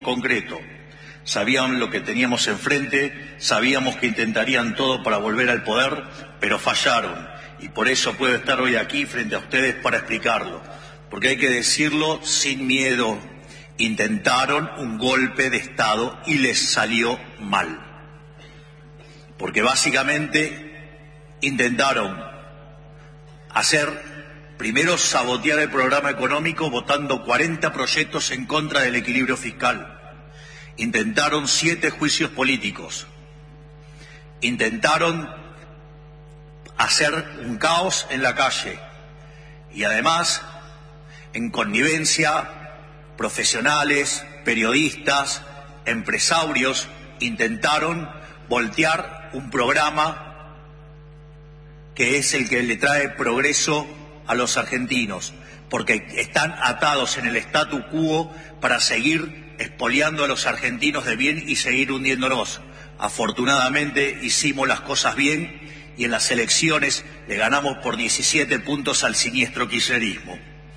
concreto. Sabían lo que teníamos enfrente, sabíamos que intentarían todo para volver al poder, pero fallaron. Y por eso puedo estar hoy aquí frente a ustedes para explicarlo. Porque hay que decirlo sin miedo. Intentaron un golpe de Estado y les salió mal. Porque básicamente intentaron primero sabotear el programa económico votando 40 proyectos en contra del equilibrio fiscal. Intentaron 7 juicios políticos. Intentaron hacer un caos en la calle. Y además, en connivencia, profesionales, periodistas, empresarios, intentaron voltear un programa que es el que le trae progreso a los argentinos, porque están atados en el statu quo para seguir expoliando a los argentinos de bien y seguir hundiéndonos. Afortunadamente hicimos las cosas bien y en las elecciones le ganamos por 17 puntos al siniestro kirchnerismo.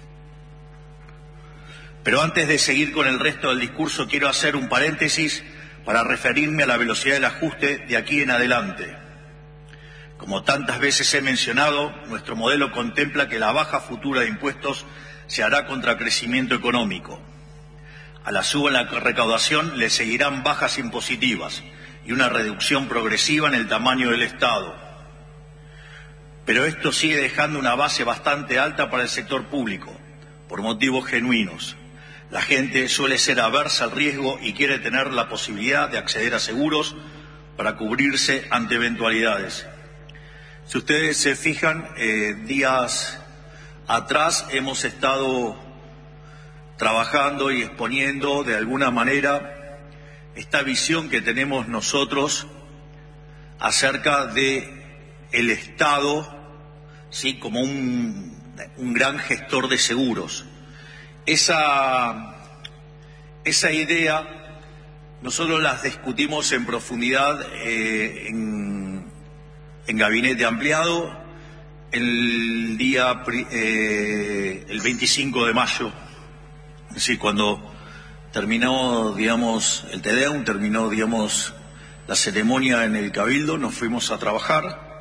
Pero antes de seguir con el resto del discurso, quiero hacer un paréntesis para referirme a la velocidad del ajuste de aquí en adelante. Como tantas veces he mencionado, nuestro modelo contempla que la baja futura de impuestos se hará contra crecimiento económico. A la suba en la recaudación le seguirán bajas impositivas y una reducción progresiva en el tamaño del Estado. Pero esto sigue dejando una base bastante alta para el sector público, por motivos genuinos. La gente suele ser aversa al riesgo y quiere tener la posibilidad de acceder a seguros para cubrirse ante eventualidades. Si ustedes se fijan, días atrás hemos estado trabajando y exponiendo de alguna manera esta visión que tenemos nosotros acerca de el Estado, ¿sí?, como un gran gestor de seguros. Esa idea nosotros las discutimos en profundidad en gabinete ampliado el 25 de mayo. Sí, cuando terminó, digamos, el Te Deum, terminó, digamos, la ceremonia en el Cabildo, nos fuimos a trabajar.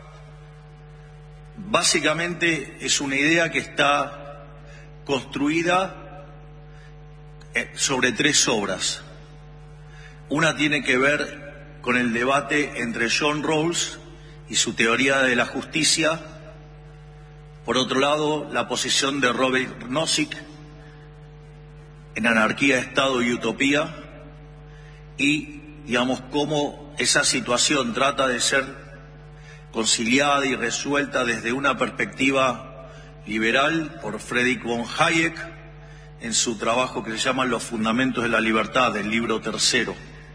Básicamente es una idea que está construida sobre 3 obras. Una tiene que ver con el debate entre John Rawls y su teoría de la justicia. Por otro lado, la posición de Robert Nozick en Anarquía, Estado y Utopía, y, digamos, cómo esa situación trata de ser conciliada y resuelta desde una perspectiva liberal por Friedrich von Hayek en su trabajo que se llama Los Fundamentos de la Libertad, del libro 3.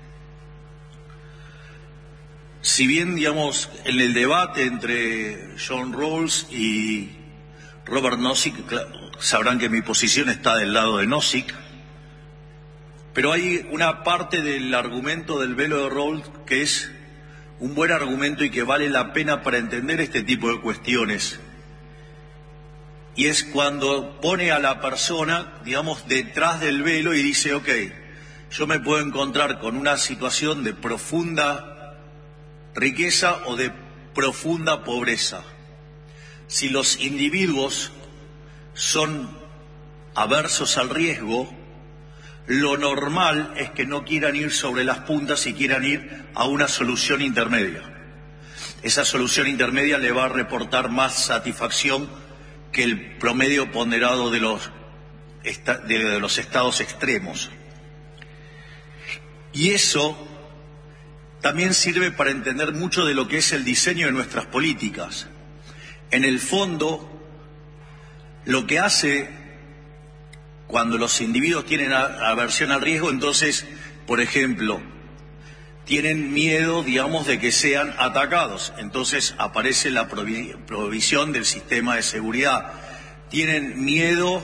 Si bien, digamos, en el debate entre John Rawls y Robert Nozick, sabrán que mi posición está del lado de Nozick, pero hay una parte del argumento del velo de Rawls que es un buen argumento y que vale la pena para entender este tipo de cuestiones. Y es cuando pone a la persona, digamos, detrás del velo y dice, ok, yo me puedo encontrar con una situación de profunda riqueza o de profunda pobreza. Si los individuos son aversos al riesgo, lo normal es que no quieran ir sobre las puntas y quieran ir a una solución intermedia. Esa solución intermedia le va a reportar más satisfacción que el promedio ponderado de los estados extremos. Y eso también sirve para entender mucho de lo que es el diseño de nuestras políticas. En el fondo, lo que hace cuando los individuos tienen aversión al riesgo, entonces, por ejemplo, tienen miedo, digamos, de que sean atacados. Entonces aparece la provisión del sistema de seguridad. Tienen miedo,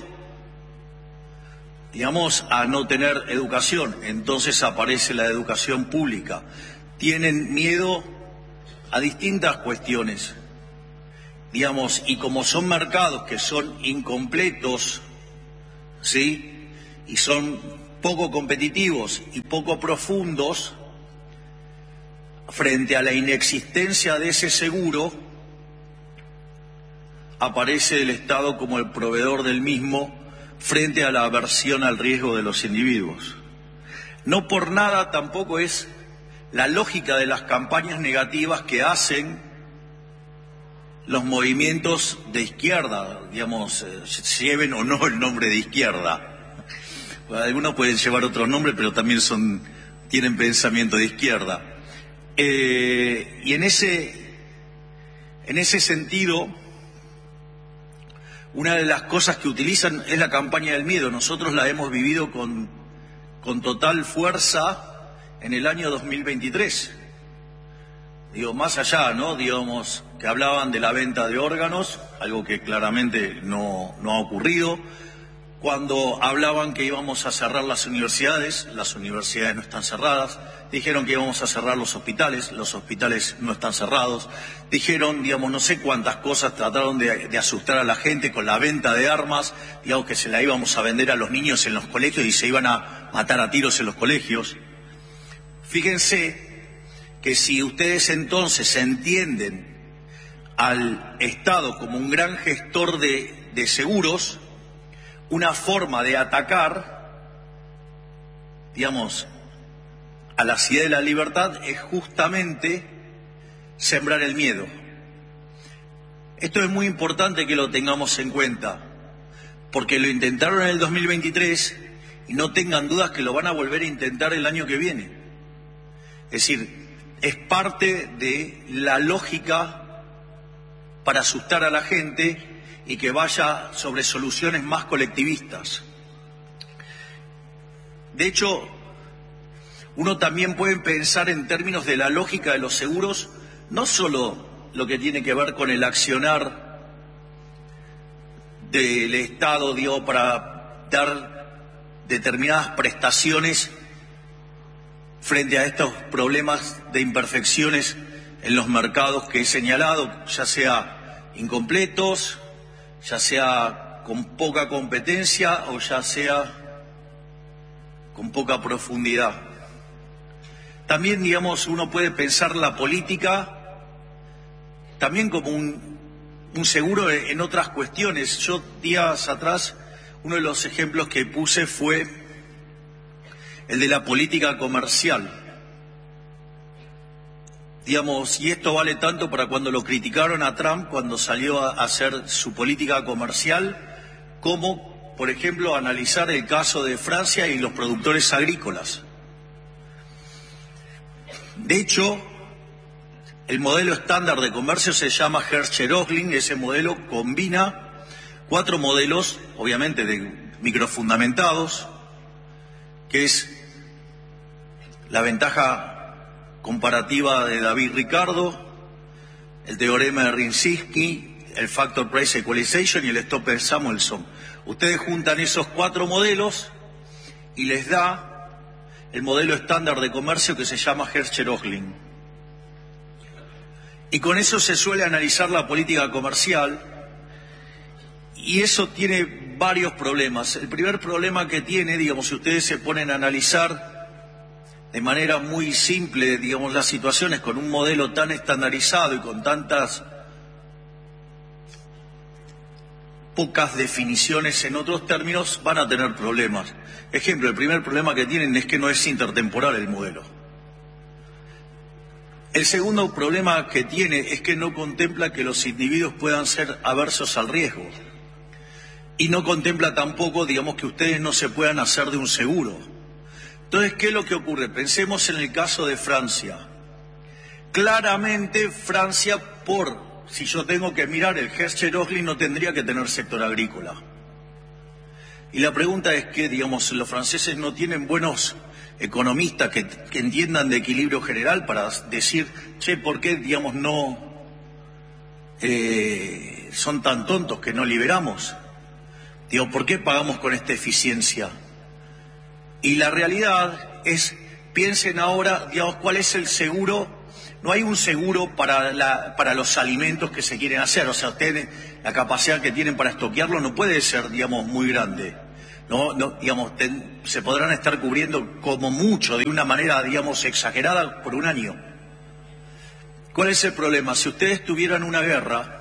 digamos, a no tener educación. Entonces aparece la educación pública. Tienen miedo a distintas cuestiones, digamos, y como son mercados que son incompletos, ¿sí?, y son poco competitivos y poco profundos, frente a la inexistencia de ese seguro, aparece el Estado como el proveedor del mismo frente a la aversión al riesgo de los individuos. No por nada tampoco es la lógica de las campañas negativas que hacen los movimientos de izquierda, digamos, lleven o no el nombre de izquierda. Algunos pueden llevar otros nombres, pero también tienen pensamiento de izquierda. Y en ese sentido, una de las cosas que utilizan es la campaña del miedo. Nosotros la hemos vivido con total fuerza en el año 2023. Digo, más allá, ¿no? Digamos, que hablaban de la venta de órganos, algo que claramente no ha ocurrido. Cuando hablaban que íbamos a cerrar las universidades no están cerradas. Dijeron que íbamos a cerrar los hospitales no están cerrados. Dijeron, digamos, no sé cuántas cosas, trataron de asustar a la gente con la venta de armas, digamos que se la íbamos a vender a los niños en los colegios y se iban a matar a tiros en los colegios. Fíjense que si ustedes entonces entienden al Estado como un gran gestor de seguros, una forma de atacar, digamos, a la ciudad de la libertad es justamente sembrar el miedo. Esto es muy importante que lo tengamos en cuenta, porque lo intentaron en el 2023 y no tengan dudas que lo van a volver a intentar el año que viene. Es decir, es parte de la lógica para asustar a la gente y que vaya sobre soluciones más colectivistas. De hecho, uno también puede pensar en términos de la lógica de los seguros, no solo lo que tiene que ver con el accionar del Estado, digo, para dar determinadas prestaciones frente a estos problemas de imperfecciones en los mercados que he señalado, ya sea incompletos, ya sea con poca competencia o ya sea con poca profundidad. También, digamos, uno puede pensar la política también como un seguro en otras cuestiones. Yo, días atrás, uno de los ejemplos que puse fue el de la política comercial. Digamos, y esto vale tanto para cuando lo criticaron a Trump cuando salió a hacer su política comercial, como, por ejemplo, analizar el caso de Francia y los productores agrícolas. De hecho, el modelo estándar de comercio se llama Hertzsche-Röchling. Ese modelo combina 4 modelos, obviamente de microfundamentados, que es la ventaja comparativa de David Ricardo, el teorema de Rimsky, el Factor Price Equalization y el Stopper-Samuelson. Ustedes juntan esos 4 modelos y les da el modelo estándar de comercio que se llama Hertzsche-Röchling. Y con eso se suele analizar la política comercial, y eso tiene varios problemas. El primer problema que tiene, digamos, si ustedes se ponen a analizar de manera muy simple, digamos, las situaciones con un modelo tan estandarizado y con tantas pocas definiciones en otros términos, van a tener problemas. Ejemplo, el primer problema que tienen es que no es intertemporal el modelo. El segundo problema que tiene es que no contempla que los individuos puedan ser aversos al riesgo. Y no contempla tampoco, digamos, que ustedes no se puedan hacer de un seguro. Entonces, ¿qué es lo que ocurre? Pensemos en el caso de Francia. Claramente, Francia, si yo tengo que mirar el Hertzsche-Röchling, no tendría que tener sector agrícola. Y la pregunta es que, digamos, los franceses no tienen buenos economistas que entiendan de equilibrio general para decir, che, ¿por qué, digamos, no son tan tontos que no liberamos? Digo, ¿por qué pagamos con esta eficiencia? Y la realidad es, piensen ahora, digamos, ¿cuál es el seguro? No hay un seguro para los alimentos que se quieren hacer. O sea, ustedes, la capacidad que tienen para estoquearlo no puede ser, digamos, muy grande. Digamos, se podrán estar cubriendo como mucho, de una manera, digamos, exagerada por un año. ¿Cuál es el problema? Si ustedes tuvieran una guerra,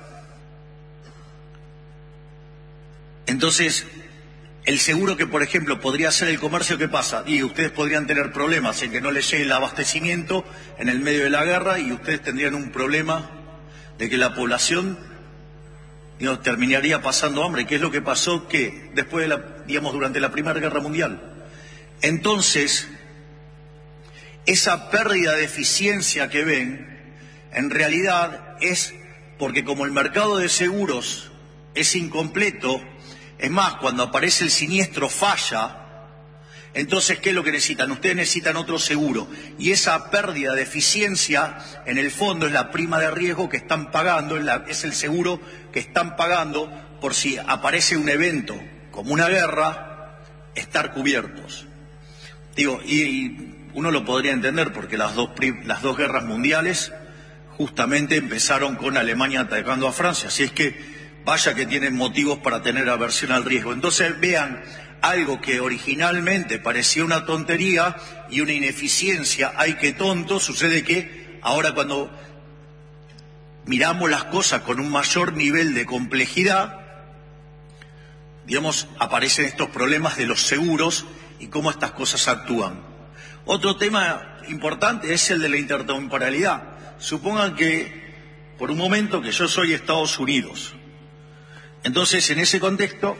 entonces el seguro que, por ejemplo, podría ser el comercio, ¿qué pasa? Y ustedes podrían tener problemas en que no les llegue el abastecimiento en el medio de la guerra, y ustedes tendrían un problema de que la población, digamos, terminaría pasando hambre, que es lo que pasó que después de durante la Primera Guerra Mundial. Entonces, esa pérdida de eficiencia que ven, en realidad es porque como el mercado de seguros es incompleto, es más, cuando aparece el siniestro falla, entonces, ¿qué es lo que necesitan? Ustedes necesitan otro seguro. Y esa pérdida de eficiencia, en el fondo, es la prima de riesgo que están pagando, es el seguro que están pagando por si aparece un evento como una guerra, estar cubiertos. Digo, y uno lo podría entender porque las dos guerras mundiales justamente empezaron con Alemania atacando a Francia. Así es que vaya que tienen motivos para tener aversión al riesgo. Entonces, vean, algo que originalmente parecía una tontería y una ineficiencia, ¡ay qué tonto!, sucede que ahora cuando miramos las cosas con un mayor nivel de complejidad, digamos, aparecen estos problemas de los seguros y cómo estas cosas actúan. Otro tema importante es el de la intertemporalidad. Supongan que, por un momento, que yo soy Estados Unidos. Entonces, en ese contexto,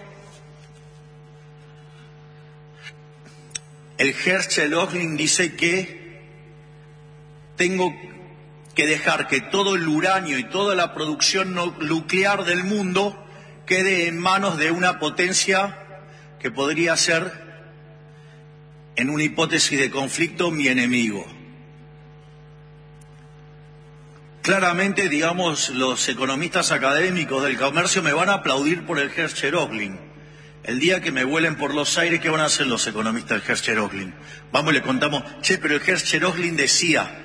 el Herschel-Oehling dice que tengo que dejar que todo el uranio y toda la producción nuclear del mundo quede en manos de una potencia que podría ser, en una hipótesis de conflicto, mi enemigo. Claramente, digamos, los economistas académicos del comercio me van a aplaudir por el Herschel-Oehling. El día que me vuelen por los aires, ¿qué van a hacer los economistas del Herschel-Oehling? Vamos y le contamos, pero el Herschel-Oehling decía,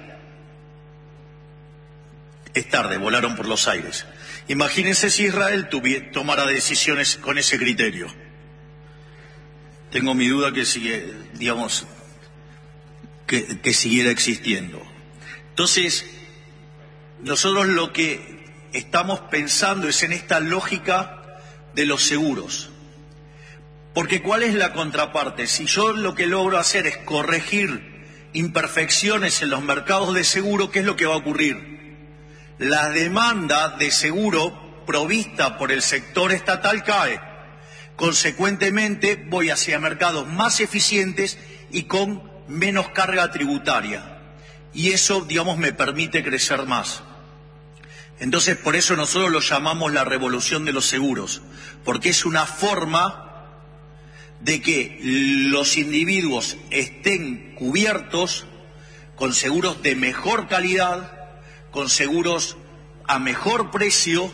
es tarde, volaron por los aires. Imagínense si Israel tomara decisiones con ese criterio. Tengo mi duda que sigue, digamos, que siguiera existiendo. Entonces, nosotros lo que estamos pensando es en esta lógica de los seguros. Porque ¿cuál es la contraparte? Si yo lo que logro hacer es corregir imperfecciones en los mercados de seguro, ¿qué es lo que va a ocurrir? La demanda de seguro provista por el sector estatal cae. Consecuentemente, voy hacia mercados más eficientes y con menos carga tributaria. Y eso, digamos, me permite crecer más. Entonces, por eso nosotros lo llamamos la revolución de los seguros, porque es una forma de que los individuos estén cubiertos con seguros de mejor calidad, con seguros a mejor precio,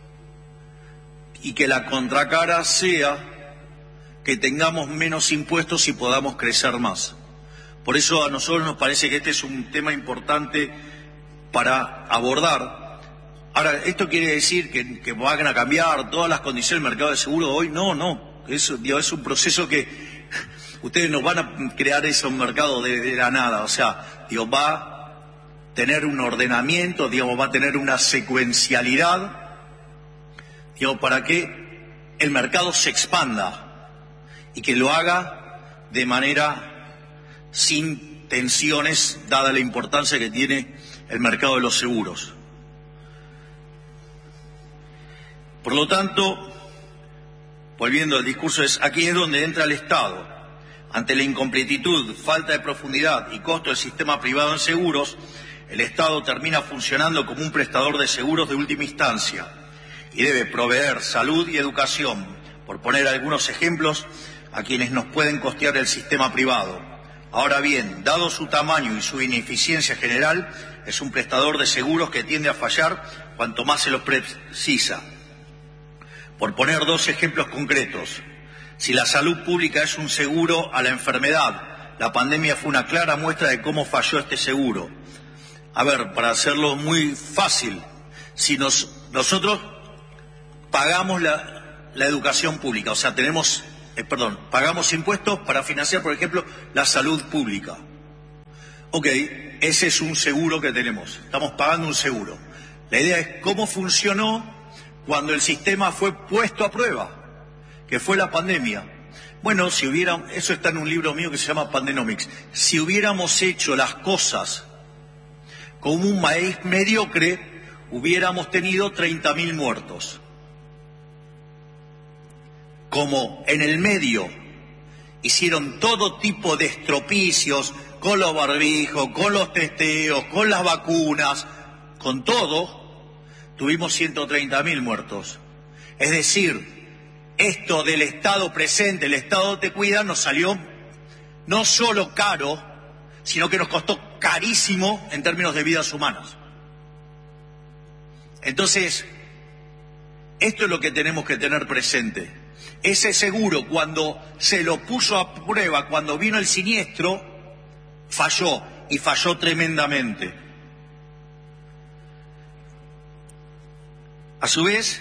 y que la contracara sea que tengamos menos impuestos y podamos crecer más. Por eso a nosotros nos parece que este es un tema importante para abordar. Ahora, ¿esto quiere decir que van a cambiar todas las condiciones del mercado de seguro hoy? No. Eso, es un proceso que ustedes no van a crear ese mercado de la nada. O sea, va a tener un ordenamiento, va a tener una secuencialidad, para que el mercado se expanda y que lo haga de manera sin tensiones, dada la importancia que tiene el mercado de los seguros. Por lo tanto, volviendo al discurso, aquí es donde entra el Estado. Ante la incompletitud, falta de profundidad y costo del sistema privado en seguros, el Estado termina funcionando como un prestador de seguros de última instancia y debe proveer salud y educación, por poner algunos ejemplos, a quienes nos pueden costear el sistema privado. Ahora bien, dado su tamaño y su ineficiencia general, es un prestador de seguros que tiende a fallar cuanto más se los precisa. Por poner dos ejemplos concretos, si la salud pública es un seguro a la enfermedad, la pandemia fue una clara muestra de cómo falló este seguro. A ver, para hacerlo muy fácil, si nosotros pagamos la educación pública, o sea, tenemos pagamos impuestos para financiar, por ejemplo, la salud pública. Ok, ese es un seguro que tenemos, estamos pagando un seguro. La idea es cómo funcionó cuando el sistema fue puesto a prueba, que fue la pandemia. Bueno, eso está en un libro mío que se llama Pandenomics. Si hubiéramos hecho las cosas como un maíz mediocre, hubiéramos tenido 30.000 muertos. Como en el medio hicieron todo tipo de estropicios, con los barbijos, con los testeos, con las vacunas, con todo, tuvimos 130.000 muertos. Es decir, esto del Estado presente, el Estado te cuida, nos salió no solo caro, sino que nos costó carísimo en términos de vidas humanas. Entonces, esto es lo que tenemos que tener presente. Ese seguro, cuando se lo puso a prueba, cuando vino el siniestro, falló, y falló tremendamente. A su vez,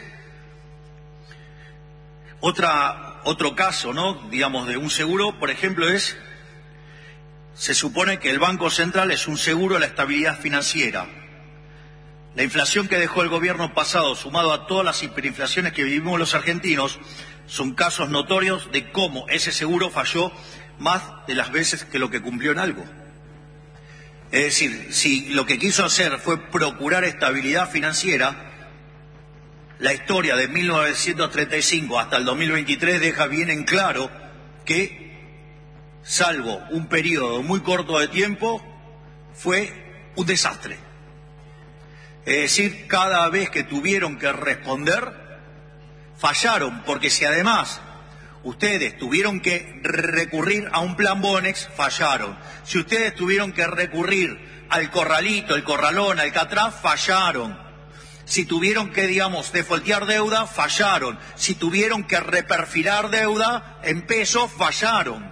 otro caso, ¿no?, digamos, de un seguro, por ejemplo, se supone que el Banco Central es un seguro a la estabilidad financiera. La inflación que dejó el gobierno pasado, sumado a todas las hiperinflaciones que vivimos los argentinos, son casos notorios de cómo ese seguro falló más de las veces que lo que cumplió en algo. Es decir, si lo que quiso hacer fue procurar estabilidad financiera, la historia de 1935 hasta el 2023 deja bien en claro que, salvo un periodo muy corto de tiempo, fue un desastre. Es decir, cada vez que tuvieron que responder, fallaron, porque si además ustedes tuvieron que recurrir a un plan Bonex, fallaron. Si ustedes tuvieron que recurrir al corralito, el corralón, al Catraz, fallaron. Si tuvieron que, digamos, defoltear deuda, fallaron. Si tuvieron que reperfilar deuda en pesos, fallaron.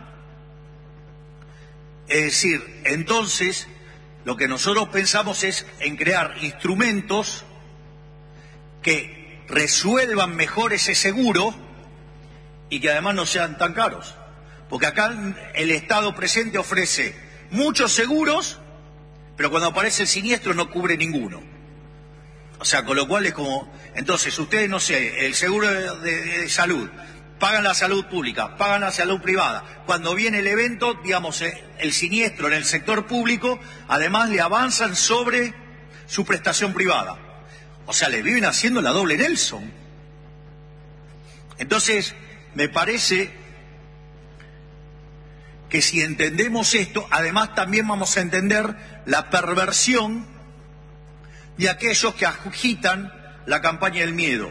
Es decir, entonces, lo que nosotros pensamos es en crear instrumentos que resuelvan mejor ese seguro y que además no sean tan caros. Porque acá el Estado presente ofrece muchos seguros, pero cuando aparece el siniestro no cubre ninguno. O sea, con lo cual es como, entonces ustedes, no sé, el seguro de salud, pagan la salud pública, pagan la salud privada. Cuando viene el evento, digamos, el siniestro en el sector público, además le avanzan sobre su prestación privada. O sea, le viven haciendo la doble Nelson. Entonces, me parece que si entendemos esto, además también vamos a entender la perversión de aquellos que agitan la campaña del miedo.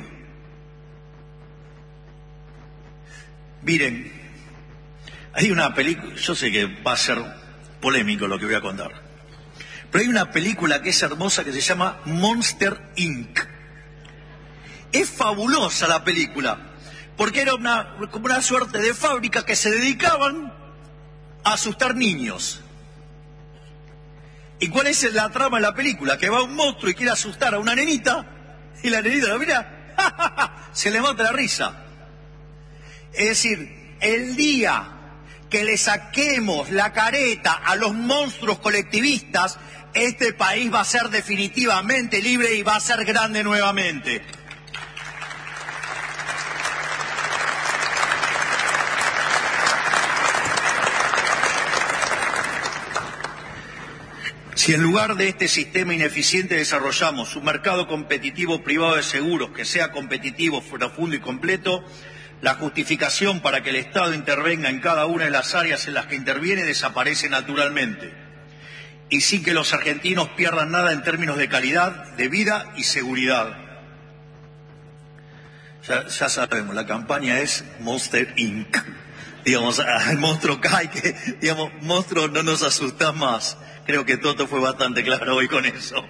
Miren, hay una película, yo sé que va a ser polémico lo que voy a contar, pero hay una película que es hermosa que se llama Monster Inc. Es fabulosa la película, porque era como una suerte de fábrica que se dedicaban a asustar niños. ¿Y cuál es la trama de la película? Que va un monstruo y quiere asustar a una nenita, y la nenita lo mira, se le mata la risa. Es decir, el día que le saquemos la careta a los monstruos colectivistas, este país va a ser definitivamente libre y va a ser grande nuevamente. Si en lugar de este sistema ineficiente desarrollamos un mercado competitivo privado de seguros que sea competitivo, profundo y completo, la justificación para que el Estado intervenga en cada una de las áreas en las que interviene desaparece naturalmente, y sin que los argentinos pierdan nada en términos de calidad de vida y seguridad. Ya sabemos, la campaña es Monster Inc. Digamos, el monstruo cae, que, digamos, monstruo, no nos asusta más. Creo que Toto fue bastante claro hoy con eso.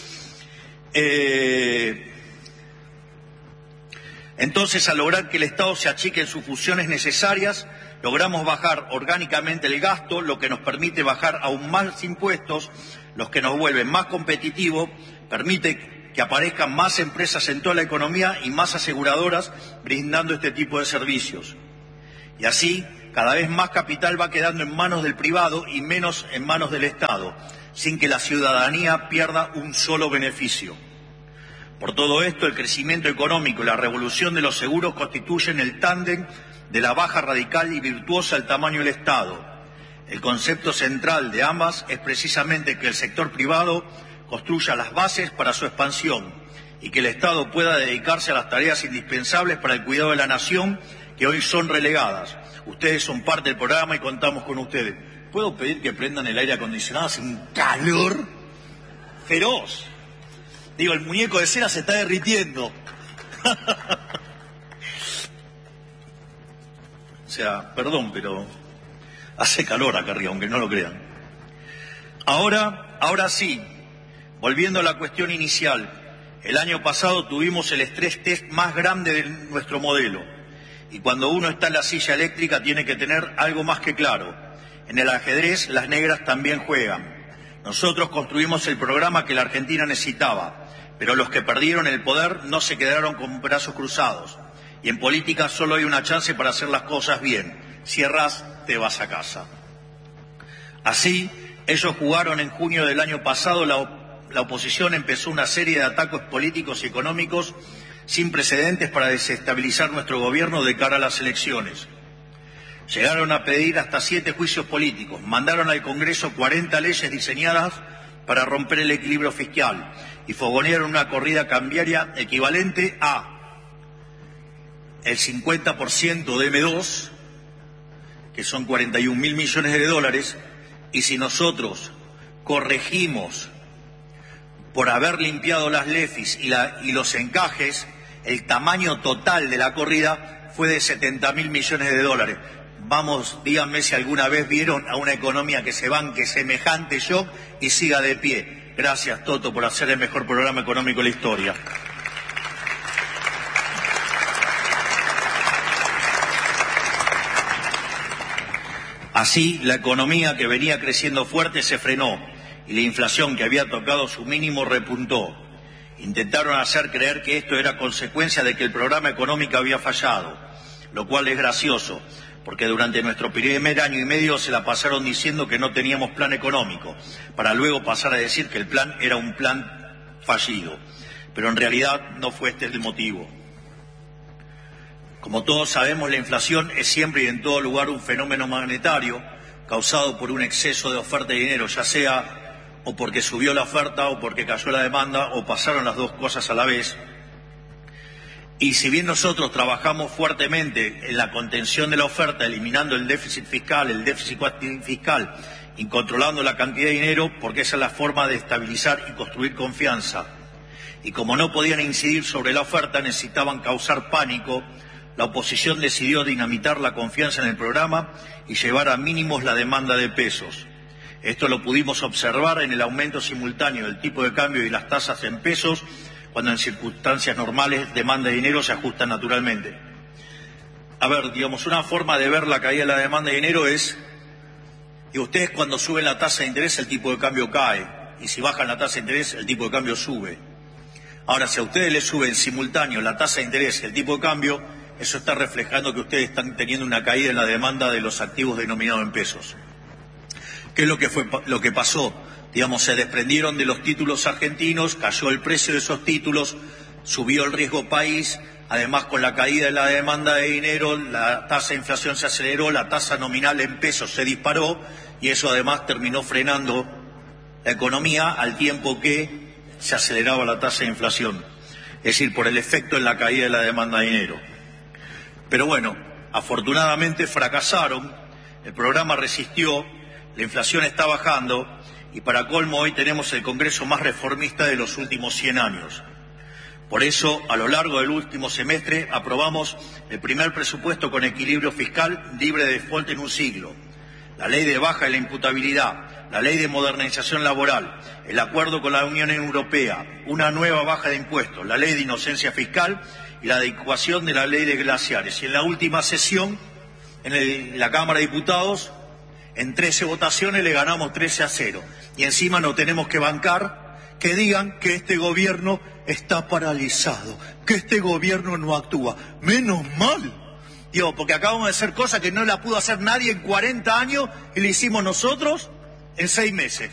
Entonces, al lograr que el Estado se achique en sus funciones necesarias, logramos bajar orgánicamente el gasto, lo que nos permite bajar aún más impuestos, los que nos vuelven más competitivos, permite que aparezcan más empresas en toda la economía y más aseguradoras brindando este tipo de servicios. Y así, cada vez más capital va quedando en manos del privado y menos en manos del Estado, sin que la ciudadanía pierda un solo beneficio. Por todo esto, el crecimiento económico y la revolución de los seguros constituyen el tándem de la baja radical y virtuosa al tamaño del Estado. El concepto central de ambas es precisamente que el sector privado construya las bases para su expansión y que el Estado pueda dedicarse a las tareas indispensables para el cuidado de la nación que hoy son relegadas. Ustedes son parte del programa y contamos con ustedes. ¿Puedo pedir que prendan el aire acondicionado? Hace un calor feroz. Digo, el muñeco de cera se está derritiendo. O sea, perdón, pero hace calor acá arriba, aunque no lo crean. Ahora sí, volviendo a la cuestión inicial, el año pasado tuvimos el estrés test más grande de nuestro modelo. Y cuando uno está en la silla eléctrica tiene que tener algo más que claro. En el ajedrez las negras también juegan. Nosotros construimos el programa que la Argentina necesitaba, pero los que perdieron el poder no se quedaron con brazos cruzados. Y en política solo hay una chance para hacer las cosas bien. Si errás, te vas a casa. Así, ellos jugaron en junio del año pasado, la oposición empezó una serie de ataques políticos y económicos sin precedentes para desestabilizar nuestro gobierno de cara a las elecciones. Llegaron a pedir hasta 7 juicios políticos, mandaron al Congreso 40 leyes diseñadas para romper el equilibrio fiscal y fogonearon una corrida cambiaria equivalente a el 50% de M2, que son 41.000 millones de dólares, y si nosotros corregimos por haber limpiado las LEFIs y los encajes, el tamaño total de la corrida fue de 70.000 millones de dólares. Vamos, díganme si alguna vez vieron a una economía que se banque semejante shock y siga de pie. Gracias, Toto, por hacer el mejor programa económico de la historia. Así, la economía que venía creciendo fuerte se frenó y la inflación que había tocado su mínimo repuntó. Intentaron hacer creer que esto era consecuencia de que el programa económico había fallado, lo cual es gracioso, porque durante nuestro primer año y medio se la pasaron diciendo que no teníamos plan económico, para luego pasar a decir que el plan era un plan fallido. Pero en realidad no fue este el motivo. Como todos sabemos, la inflación es siempre y en todo lugar un fenómeno monetario causado por un exceso de oferta de dinero, ya sea o porque subió la oferta o porque cayó la demanda o pasaron las dos cosas a la vez. Y si bien nosotros trabajamos fuertemente en la contención de la oferta, eliminando el déficit fiscal y controlando la cantidad de dinero, porque esa es la forma de estabilizar y construir confianza. Y como no podían incidir sobre la oferta, necesitaban causar pánico, la oposición decidió dinamitar la confianza en el programa y llevar a mínimos la demanda de pesos. Esto lo pudimos observar en el aumento simultáneo del tipo de cambio y las tasas en pesos, cuando en circunstancias normales demanda de dinero se ajusta naturalmente. A ver, digamos, una forma de ver la caída de la demanda de dinero es que ustedes cuando suben la tasa de interés el tipo de cambio cae, y si bajan la tasa de interés el tipo de cambio sube. Ahora, si a ustedes les suben simultáneo la tasa de interés y el tipo de cambio, eso está reflejando que ustedes están teniendo una caída en la demanda de los activos denominados en pesos. ¿Qué es lo que pasó? Digamos, se desprendieron de los títulos argentinos, cayó el precio de esos títulos, subió el riesgo país, además con la caída de la demanda de dinero, la tasa de inflación se aceleró, la tasa nominal en pesos se disparó y eso además terminó frenando la economía al tiempo que se aceleraba la tasa de inflación. Es decir, por el efecto en la caída de la demanda de dinero. Pero bueno, afortunadamente fracasaron, el programa resistió, la inflación está bajando y para colmo hoy tenemos el Congreso más reformista de los últimos 100 años. Por eso, a lo largo del último semestre, aprobamos el primer presupuesto con equilibrio fiscal libre de default en un siglo, la ley de baja de la imputabilidad, la ley de modernización laboral, el acuerdo con la Unión Europea, una nueva baja de impuestos, la ley de inocencia fiscal y la adecuación de la ley de glaciares. Y en la última sesión, en la Cámara de Diputados, en 13 votaciones le ganamos 13-0. Y encima no tenemos que bancar que digan que este gobierno está paralizado, que este gobierno no actúa. Menos mal, Digo, porque acabamos de hacer cosas que no la pudo hacer nadie en 40 años y le hicimos nosotros en 6 meses.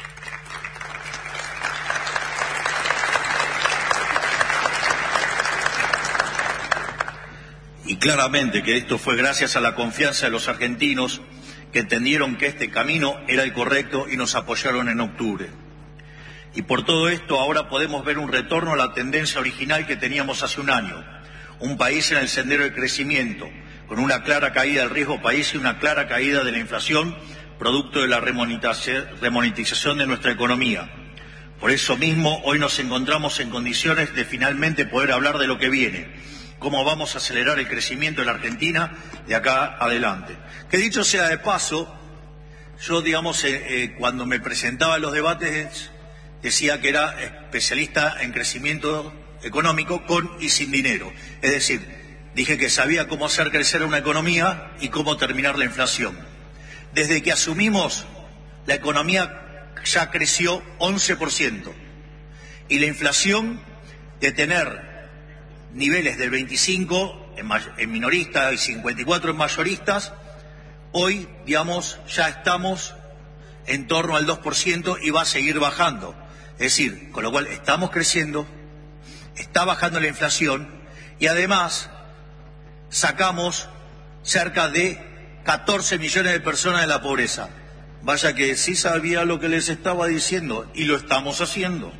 Y claramente que esto fue gracias a la confianza de los argentinos que entendieron que este camino era el correcto y nos apoyaron en octubre. Y por todo esto ahora podemos ver un retorno a la tendencia original que teníamos hace un año. Un país en el sendero del crecimiento, con una clara caída del riesgo país y una clara caída de la inflación, producto de la remonetización de nuestra economía. Por eso mismo, hoy nos encontramos en condiciones de finalmente poder hablar de lo que viene, cómo vamos a acelerar el crecimiento de la Argentina de acá adelante. Que dicho sea de paso, yo, cuando me presentaba en los debates, decía que era especialista en crecimiento económico con y sin dinero. Es decir, dije que sabía cómo hacer crecer una economía y cómo terminar la inflación. Desde que asumimos, la economía ya creció 11% y la inflación, de tener niveles del 25 en minoristas y 54 en mayoristas, hoy, ya estamos en torno al 2% y va a seguir bajando. Es decir, con lo cual estamos creciendo, está bajando la inflación y además sacamos cerca de 14 millones de personas de la pobreza. Vaya que sí sabía lo que les estaba diciendo y lo estamos haciendo.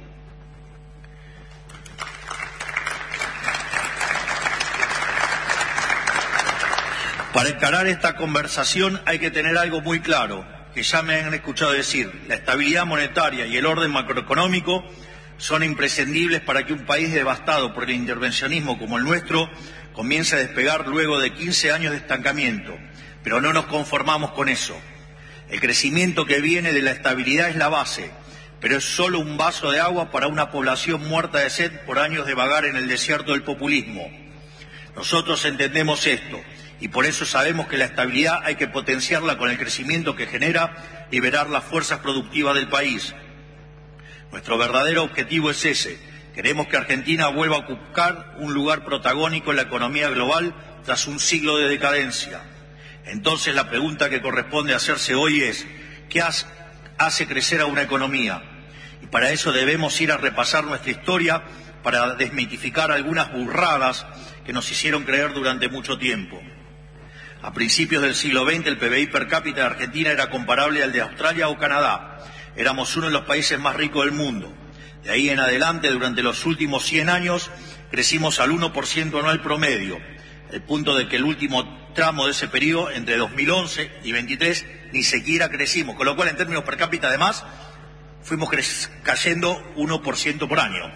Para encarar esta conversación hay que tener algo muy claro, que ya me han escuchado decir: la estabilidad monetaria y el orden macroeconómico son imprescindibles para que un país devastado por el intervencionismo como el nuestro comience a despegar luego de 15 años de estancamiento. Pero no nos conformamos con eso. El crecimiento que viene de la estabilidad es la base, pero es solo un vaso de agua para una población muerta de sed por años de vagar en el desierto del populismo. Nosotros entendemos esto y por eso sabemos que la estabilidad hay que potenciarla con el crecimiento que genera liberar las fuerzas productivas del país. Nuestro verdadero objetivo es ese. Queremos que Argentina vuelva a ocupar un lugar protagónico en la economía global tras un siglo de decadencia. Entonces la pregunta que corresponde hacerse hoy es: ¿qué hace crecer a una economía? Y para eso debemos ir a repasar nuestra historia para desmitificar algunas burradas que nos hicieron creer durante mucho tiempo. A principios del siglo XX el PBI per cápita de Argentina era comparable al de Australia o Canadá. Éramos uno de los países más ricos del mundo. De ahí en adelante, durante los últimos 100 años, crecimos al 1% anual promedio, el punto de que el último tramo de ese periodo, entre 2011 y 2023, ni siquiera crecimos, con lo cual en términos per cápita además fuimos cayendo 1% por año.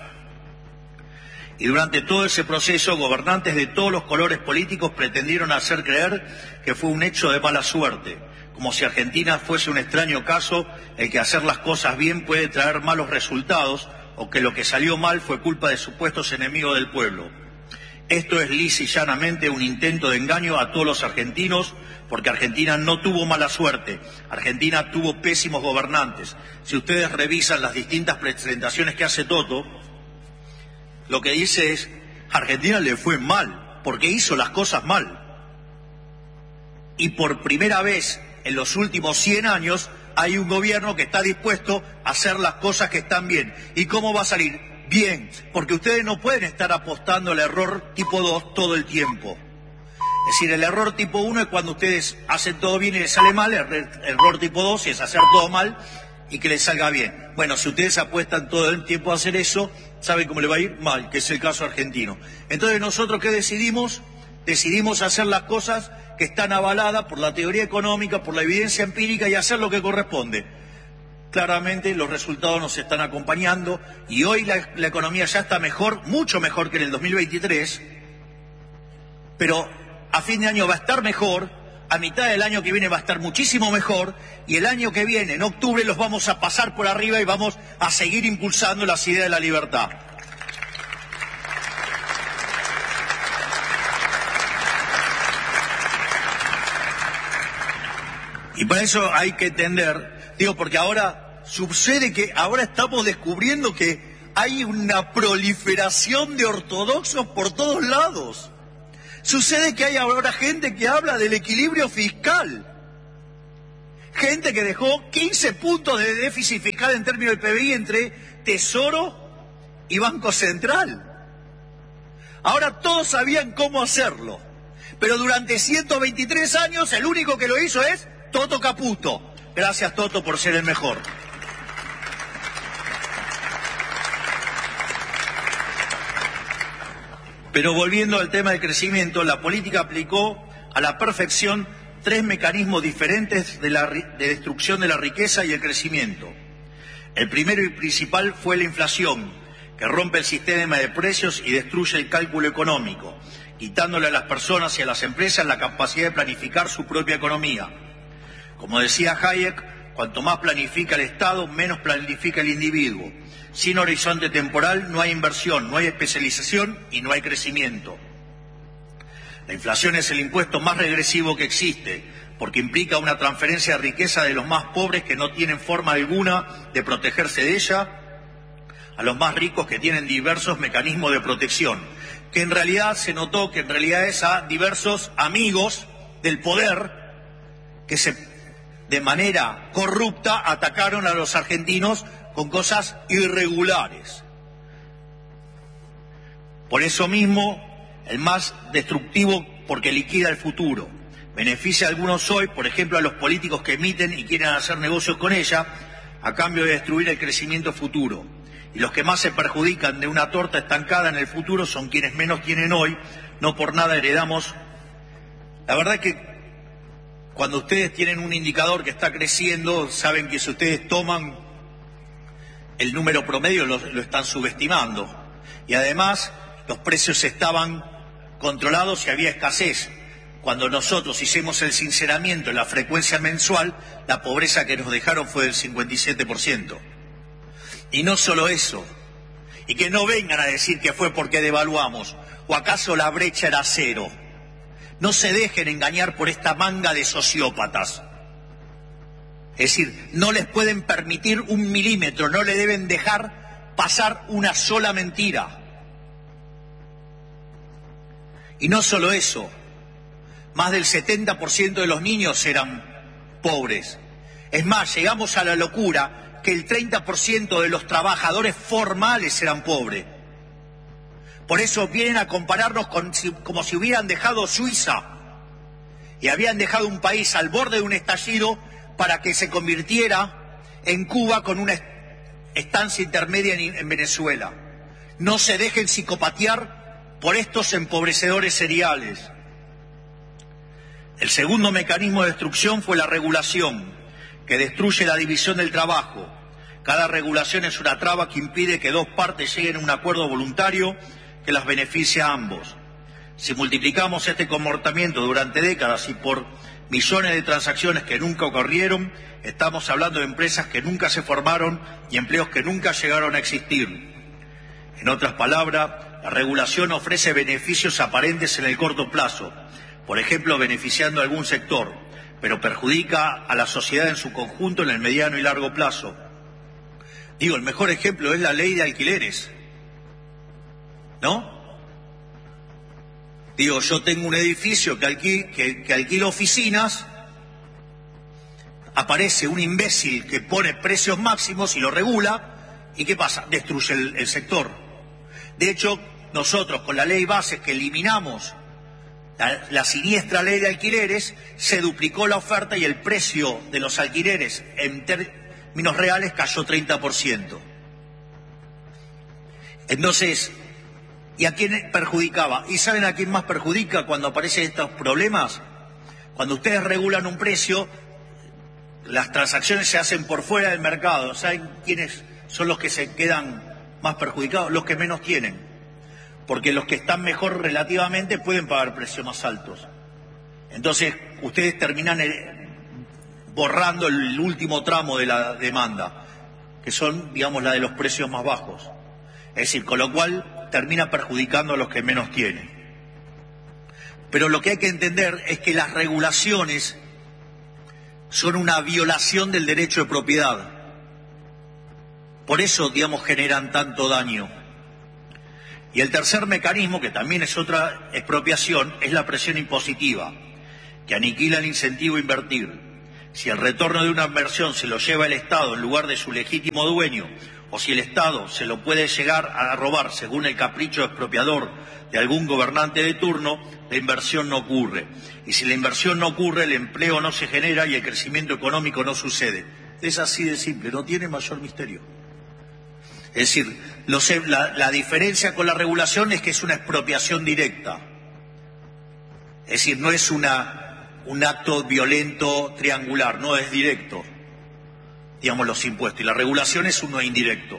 Y durante todo ese proceso, gobernantes de todos los colores políticos pretendieron hacer creer que fue un hecho de mala suerte, como si Argentina fuese un extraño caso el que hacer las cosas bien puede traer malos resultados o que lo que salió mal fue culpa de supuestos enemigos del pueblo. Esto es lisa y llanamente un intento de engaño a todos los argentinos, porque Argentina no tuvo mala suerte, Argentina tuvo pésimos gobernantes. Si ustedes revisan las distintas presentaciones que hace Toto, lo que dice es: Argentina le fue mal, porque hizo las cosas mal. Y por primera vez en los últimos 100 años hay un gobierno que está dispuesto a hacer las cosas que están bien. ¿Y cómo va a salir? Bien, porque ustedes no pueden estar apostando al error tipo 2 todo el tiempo. Es decir, el error tipo 1 es cuando ustedes hacen todo bien y les sale mal, el error tipo 2 es hacer todo mal y que les salga bien. Bueno, si ustedes apuestan todo el tiempo a hacer eso, ¿saben cómo le va a ir? Mal, que es el caso argentino. Entonces, ¿nosotros qué decidimos? Decidimos hacer las cosas que están avaladas por la teoría económica, por la evidencia empírica y hacer lo que corresponde. Claramente los resultados nos están acompañando y hoy la economía ya está mejor, mucho mejor que en el 2023, pero a fin de año va a estar mejor, a mitad del año que viene va a estar muchísimo mejor y el año que viene, en octubre, los vamos a pasar por arriba y vamos a seguir impulsando las ideas de la libertad. Y para eso hay que entender, porque ahora sucede que ahora estamos descubriendo que hay una proliferación de ortodoxos por todos lados. Sucede que hay ahora gente que habla del equilibrio fiscal. Gente que dejó 15 puntos de déficit fiscal en términos del PBI entre Tesoro y Banco Central. Ahora todos sabían cómo hacerlo, pero durante 123 años el único que lo hizo es Toto Caputo. Gracias, Toto, por ser el mejor. Pero volviendo al tema del crecimiento, la política aplicó a la perfección 3 mecanismos diferentes de destrucción de la riqueza y el crecimiento. El primero y principal fue la inflación, que rompe el sistema de precios y destruye el cálculo económico, quitándole a las personas y a las empresas la capacidad de planificar su propia economía. Como decía Hayek, cuanto más planifica el Estado, menos planifica el individuo. Sin horizonte temporal no hay inversión, no hay especialización y no hay crecimiento. La inflación es el impuesto más regresivo que existe, porque implica una transferencia de riqueza de los más pobres que no tienen forma alguna de protegerse de ella, a los más ricos que tienen diversos mecanismos de protección, que en realidad se notó que en realidad es a diversos amigos del poder que de manera corrupta atacaron a los argentinos con cosas irregulares. Por eso mismo, el más destructivo porque liquida el futuro. Beneficia a algunos hoy, por ejemplo a los políticos que emiten y quieren hacer negocios con ella, a cambio de destruir el crecimiento futuro. Y los que más se perjudican de una torta estancada en el futuro son quienes menos tienen hoy, no por nada heredamos. La verdad es que cuando ustedes tienen un indicador que está creciendo, saben que si ustedes toman el número promedio lo están subestimando. Y además los precios estaban controlados y había escasez. Cuando nosotros hicimos el sinceramiento en la frecuencia mensual, la pobreza que nos dejaron fue del 57%. Y no solo eso, y que no vengan a decir que fue porque devaluamos, o acaso la brecha era cero. No se dejen engañar por esta manga de sociópatas. Es decir, no les pueden permitir un milímetro, no le deben dejar pasar una sola mentira. Y no solo eso, más del 70% de los niños eran pobres. Es más, llegamos a la locura que el 30% de los trabajadores formales eran pobres. Por eso vienen a compararnos como si hubieran dejado Suiza y habían dejado un país al borde de un estallido para que se convirtiera en Cuba con una estancia intermedia en Venezuela. No se dejen psicopatear por estos empobrecedores seriales. El segundo mecanismo de destrucción fue la regulación, que destruye la división del trabajo. Cada regulación es una traba que impide que dos partes lleguen a un acuerdo voluntario que las beneficie a ambos. Si multiplicamos este comportamiento durante décadas y por millones de transacciones que nunca ocurrieron, estamos hablando de empresas que nunca se formaron y empleos que nunca llegaron a existir. En otras palabras, la regulación ofrece beneficios aparentes en el corto plazo, por ejemplo, beneficiando a algún sector, pero perjudica a la sociedad en su conjunto en el mediano y largo plazo. Digo, el mejor ejemplo es la ley de alquileres, ¿no? Digo, yo tengo un edificio que alquilo oficinas, aparece un imbécil que pone precios máximos y lo regula, ¿y qué pasa? Destruye el sector. De hecho, nosotros con la ley base que eliminamos la siniestra ley de alquileres, se duplicó la oferta y el precio de los alquileres en términos reales cayó 30%. Entonces, ¿y a quién perjudicaba? ¿Y saben a quién más perjudica cuando aparecen estos problemas? Cuando ustedes regulan un precio, las transacciones se hacen por fuera del mercado. ¿Saben quiénes son los que se quedan más perjudicados? Los que menos tienen. Porque los que están mejor relativamente pueden pagar precios más altos. Entonces, ustedes terminan borrando el último tramo de la demanda, que son, digamos, la de los precios más bajos. Es decir, con lo cual termina perjudicando a los que menos tienen. Pero lo que hay que entender es que las regulaciones son una violación del derecho de propiedad. Por eso, digamos, generan tanto daño. Y el tercer mecanismo, que también es otra expropiación, es la presión impositiva, que aniquila el incentivo a invertir. Si el retorno de una inversión se lo lleva el Estado en lugar de su legítimo dueño, o si el Estado se lo puede llegar a robar según el capricho expropiador de algún gobernante de turno, la inversión no ocurre. Y si la inversión no ocurre, el empleo no se genera y el crecimiento económico no sucede. Es así de simple, no tiene mayor misterio. Es decir, la diferencia con la regulación es que es una expropiación directa. Es decir, no es un acto violento triangular, no es directo, digamos, los impuestos. Y la regulación es uno indirecto.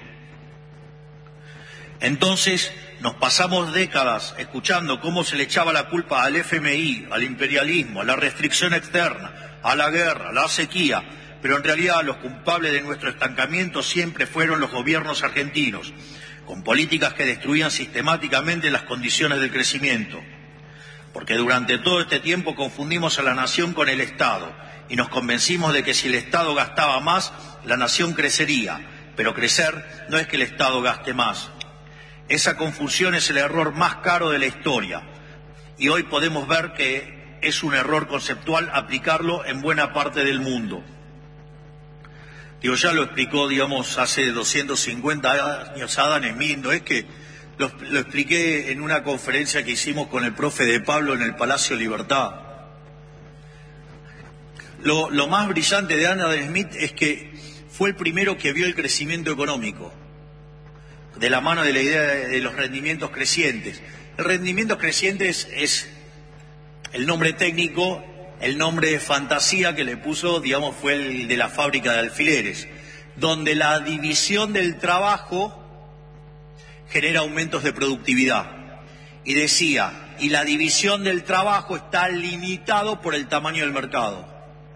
Entonces, nos pasamos décadas escuchando cómo se le echaba la culpa al FMI, al imperialismo, a la restricción externa, a la guerra, a la sequía, pero en realidad los culpables de nuestro estancamiento siempre fueron los gobiernos argentinos, con políticas que destruían sistemáticamente las condiciones del crecimiento. Porque durante todo este tiempo confundimos a la nación con el Estado y nos convencimos de que si el Estado gastaba más, la nación crecería, pero crecer no es que el Estado gaste más. Esa confusión es el error más caro de la historia y hoy podemos ver que es un error conceptual aplicarlo en buena parte del mundo. Ya lo explicó, hace 250 años Adam Smith, no es que lo expliqué en una conferencia que hicimos con el profe de Pablo en el Palacio Libertad. Lo más brillante de Adam Smith es que fue el primero que vio el crecimiento económico, de la mano de la idea de los rendimientos crecientes. El rendimiento creciente es el nombre técnico. El nombre de fantasía que le puso, fue el de la fábrica de alfileres, donde la división del trabajo genera aumentos de productividad. Y decía, y la división del trabajo está limitado por el tamaño del mercado.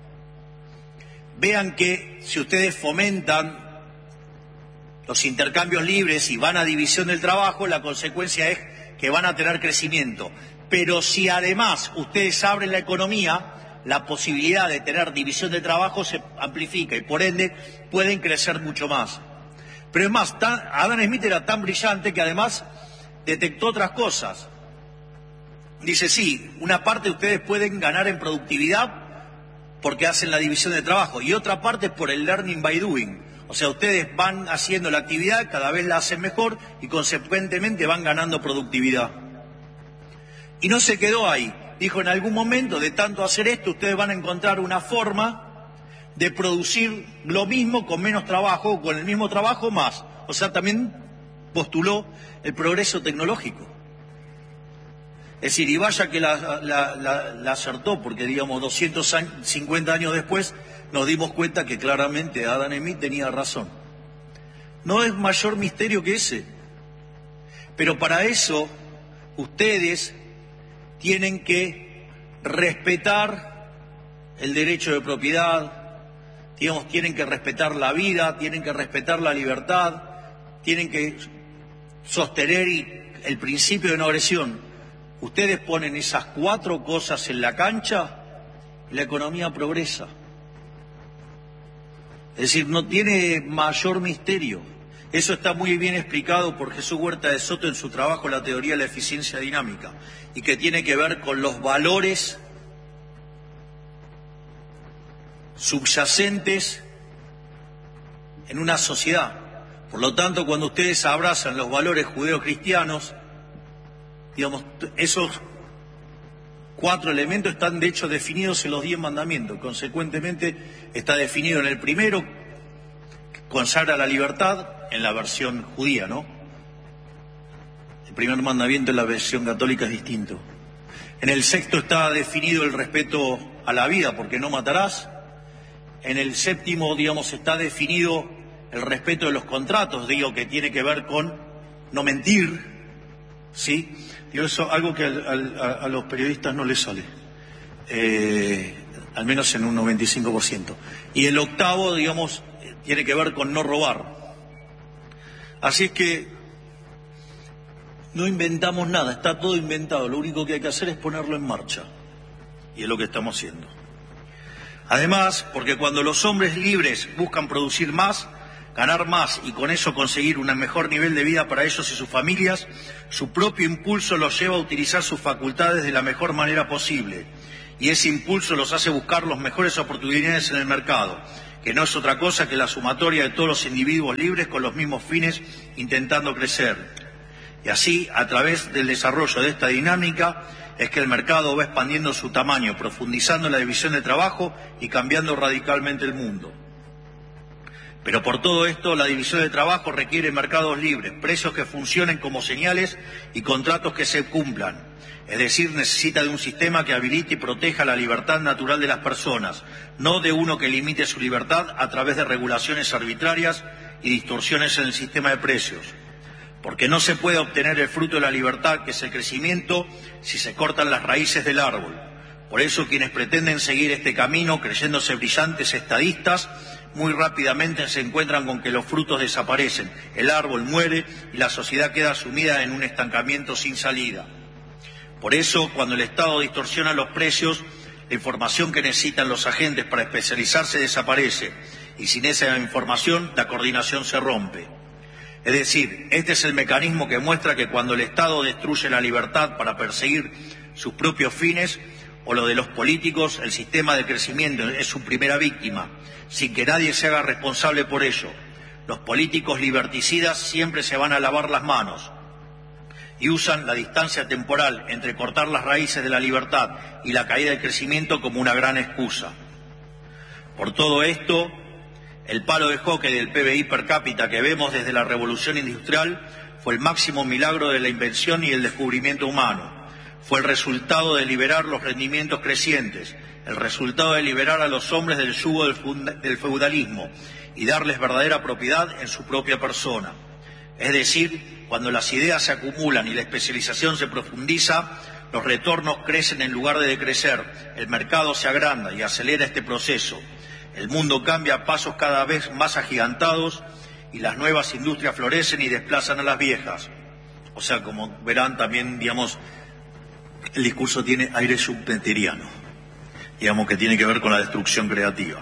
Vean que si ustedes fomentan los intercambios libres y van a división del trabajo, la consecuencia es que van a tener crecimiento. Pero si además ustedes abren la economía, la posibilidad de tener división de trabajo se amplifica y por ende pueden crecer mucho más. Pero es más, Adam Smith era tan brillante que además detectó otras cosas. Dice, sí, una parte ustedes pueden ganar en productividad porque hacen la división de trabajo y otra parte por el learning by doing. O sea, ustedes van haciendo la actividad, cada vez la hacen mejor y consecuentemente van ganando productividad. Y no se quedó ahí. Dijo, en algún momento de tanto hacer esto, ustedes van a encontrar una forma de producir lo mismo con menos trabajo, o con el mismo trabajo más. O sea, también postuló el progreso tecnológico. Es decir, y vaya que la acertó, porque 250 años después nos dimos cuenta que claramente Adam Smith tenía razón. No es mayor misterio que ese. Pero para eso, ustedes tienen que respetar el derecho de propiedad, tienen que respetar la vida, tienen que respetar la libertad, tienen que sostener el principio de no agresión. Ustedes ponen esas 4 cosas en la cancha, la economía progresa. Es decir, no tiene mayor misterio. Eso está muy bien explicado por Jesús Huerta de Soto en su trabajo La teoría de la eficiencia dinámica y que tiene que ver con los valores subyacentes en una sociedad. Por lo tanto, cuando ustedes abrazan los valores judeocristianos, esos 4 elementos están de hecho definidos en los 10 mandamientos. Consecuentemente, está definido en el primero, que consagra la libertad, en la versión judía, ¿no? El primer mandamiento en la versión católica es distinto. En el sexto está definido el respeto a la vida, porque no matarás. En el séptimo, está definido el respeto de los contratos, que tiene que ver con no mentir, ¿sí? Eso es algo que a los periodistas no les sale, al menos en un 95%. Y el octavo, tiene que ver con no robar. Así es que no inventamos nada, está todo inventado, lo único que hay que hacer es ponerlo en marcha, y es lo que estamos haciendo. Además, porque cuando los hombres libres buscan producir más, ganar más y con eso conseguir un mejor nivel de vida para ellos y sus familias, su propio impulso los lleva a utilizar sus facultades de la mejor manera posible. Y ese impulso los hace buscar las mejores oportunidades en el mercado, que no es otra cosa que la sumatoria de todos los individuos libres con los mismos fines intentando crecer. Y así, a través del desarrollo de esta dinámica, es que el mercado va expandiendo su tamaño, profundizando la división de trabajo y cambiando radicalmente el mundo. Pero por todo esto, la división de trabajo requiere mercados libres, precios que funcionen como señales y contratos que se cumplan. Es decir, necesita de un sistema que habilite y proteja la libertad natural de las personas, no de uno que limite su libertad a través de regulaciones arbitrarias y distorsiones en el sistema de precios. Porque no se puede obtener el fruto de la libertad, que es el crecimiento, si se cortan las raíces del árbol. Por eso quienes pretenden seguir este camino, creyéndose brillantes estadistas, muy rápidamente se encuentran con que los frutos desaparecen, el árbol muere y la sociedad queda sumida en un estancamiento sin salida. Por eso, cuando el Estado distorsiona los precios, la información que necesitan los agentes para especializarse desaparece, y sin esa información la coordinación se rompe. Es decir, este es el mecanismo que muestra que cuando el Estado destruye la libertad para perseguir sus propios fines, o lo de los políticos, el sistema de crecimiento es su primera víctima, sin que nadie se haga responsable por ello. Los políticos liberticidas siempre se van a lavar las manos y usan la distancia temporal entre cortar las raíces de la libertad y la caída del crecimiento como una gran excusa. Por todo esto, el palo de hockey del PBI per cápita que vemos desde la revolución industrial fue el máximo milagro de la invención y el descubrimiento humano. Fue el resultado de liberar los rendimientos crecientes, el resultado de liberar a los hombres del yugo del feudalismo y darles verdadera propiedad en su propia persona. Es decir, cuando las ideas se acumulan y la especialización se profundiza, los retornos crecen en lugar de decrecer, el mercado se agranda y acelera este proceso. El mundo cambia a pasos cada vez más agigantados y las nuevas industrias florecen y desplazan a las viejas. O sea, como verán también, digamos, el discurso tiene aire schumpeteriano, digamos que tiene que ver con la destrucción creativa.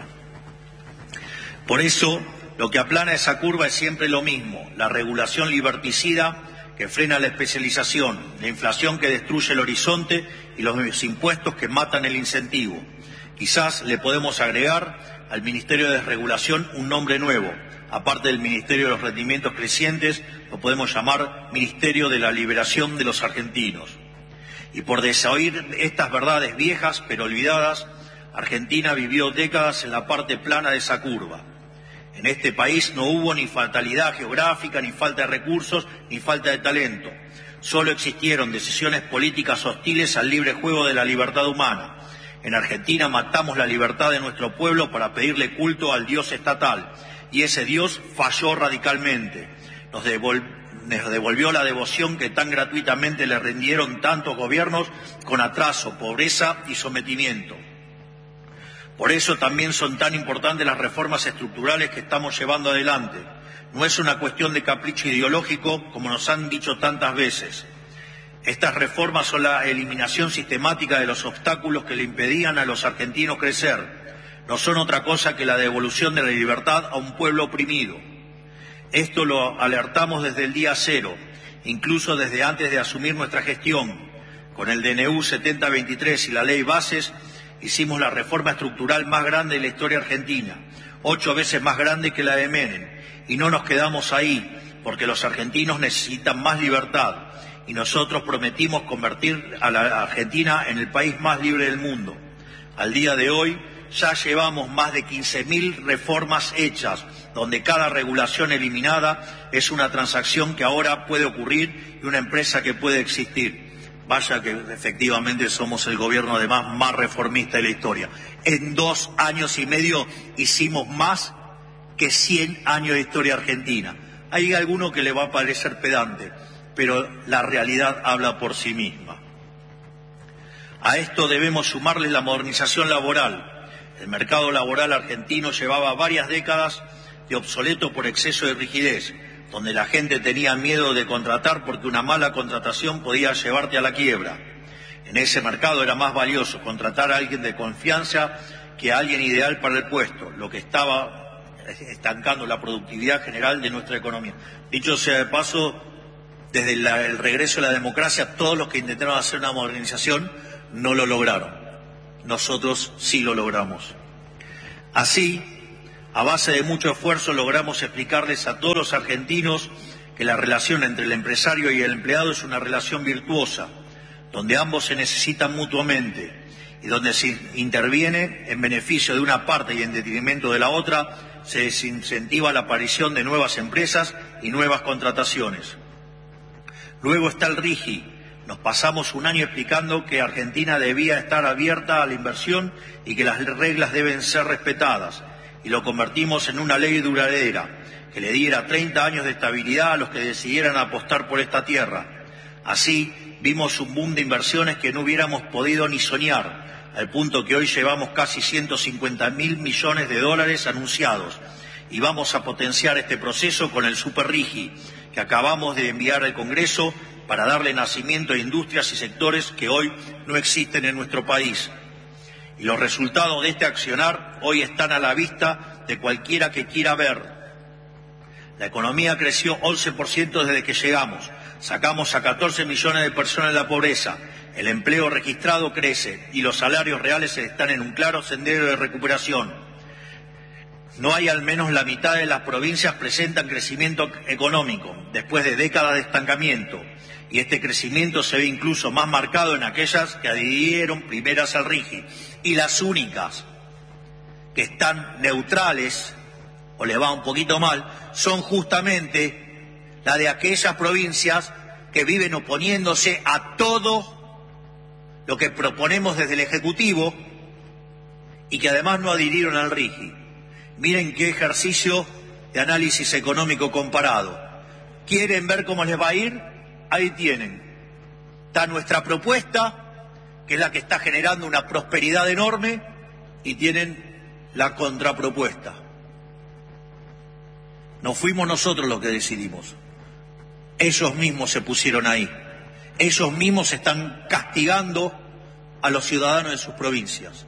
Por eso, lo que aplana esa curva es siempre lo mismo, la regulación liberticida que frena la especialización, la inflación que destruye el horizonte y los impuestos que matan el incentivo. Quizás le podemos agregar al Ministerio de Desregulación un nombre nuevo. Aparte del Ministerio de los Rendimientos Crecientes, lo podemos llamar Ministerio de la Liberación de los Argentinos. Y por desoír estas verdades viejas pero olvidadas, Argentina vivió décadas en la parte plana de esa curva. En este país no hubo ni fatalidad geográfica, ni falta de recursos, ni falta de talento. Solo existieron decisiones políticas hostiles al libre juego de la libertad humana. En Argentina matamos la libertad de nuestro pueblo para pedirle culto al Dios estatal. Y ese Dios falló radicalmente. Nos devolvió la devoción que tan gratuitamente le rindieron tantos gobiernos con atraso, pobreza y sometimiento. Por eso también son tan importantes las reformas estructurales que estamos llevando adelante. No es una cuestión de capricho ideológico, como nos han dicho tantas veces. Estas reformas son la eliminación sistemática de los obstáculos que le impedían a los argentinos crecer. No son otra cosa que la devolución de la libertad a un pueblo oprimido. Esto lo alertamos desde el día cero, incluso desde antes de asumir nuestra gestión. Con el DNU 7023 y la Ley Bases, hicimos la reforma estructural más grande de la historia argentina, 8 veces más grande que la de Menem. Y no nos quedamos ahí, porque los argentinos necesitan más libertad. Y nosotros prometimos convertir a la Argentina en el país más libre del mundo. Al día de hoy ya llevamos más de 15.000 reformas hechas, donde cada regulación eliminada es una transacción que ahora puede ocurrir y una empresa que puede existir. Vaya que efectivamente somos el gobierno además más reformista de la historia. En 2 años y medio hicimos más que 100 años de historia argentina. Hay alguno que le va a parecer pedante, pero la realidad habla por sí misma. A esto debemos sumarle la modernización laboral. El mercado laboral argentino llevaba varias décadas de obsoleto por exceso de rigidez, donde la gente tenía miedo de contratar porque una mala contratación podía llevarte a la quiebra. En ese mercado era más valioso contratar a alguien de confianza que a alguien ideal para el puesto, lo que estaba estancando la productividad general de nuestra economía. Dicho sea de paso, desde el regreso de la democracia, todos los que intentaron hacer una modernización no lo lograron. Nosotros sí lo logramos. Así, a base de mucho esfuerzo, logramos explicarles a todos los argentinos que la relación entre el empresario y el empleado es una relación virtuosa, donde ambos se necesitan mutuamente y donde se interviene en beneficio de una parte y en detrimento de la otra, se desincentiva la aparición de nuevas empresas y nuevas contrataciones. Luego está el RIGI. Nos pasamos un año explicando que Argentina debía estar abierta a la inversión y que las reglas deben ser respetadas, y lo convertimos en una ley duradera, que le diera 30 años de estabilidad a los que decidieran apostar por esta tierra. Así, vimos un boom de inversiones que no hubiéramos podido ni soñar, al punto que hoy llevamos casi 150.000 millones de dólares anunciados, y vamos a potenciar este proceso con el Super RIGI, que acabamos de enviar al Congreso para darle nacimiento a industrias y sectores que hoy no existen en nuestro país. Y los resultados de este accionar hoy están a la vista de cualquiera que quiera ver. La economía creció 11% desde que llegamos, sacamos a 14 millones de personas de la pobreza, el empleo registrado crece y los salarios reales están en un claro sendero de recuperación. No hay al menos la mitad de las provincias presentan crecimiento económico, después de décadas de estancamiento. Y este crecimiento se ve incluso más marcado en aquellas que adhirieron primeras al RIGI. Y las únicas que están neutrales, o le va un poquito mal, son justamente las de aquellas provincias que viven oponiéndose a todo lo que proponemos desde el Ejecutivo y que además no adhirieron al RIGI. Miren qué ejercicio de análisis económico comparado. ¿Quieren ver cómo les va a ir? Ahí tienen. Está nuestra propuesta, que es la que está generando una prosperidad enorme, y tienen la contrapropuesta. No fuimos nosotros los que decidimos. Ellos mismos se pusieron ahí. Ellos mismos están castigando a los ciudadanos de sus provincias.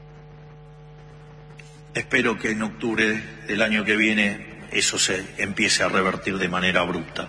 Espero que en octubre del año que viene eso se empiece a revertir de manera abrupta.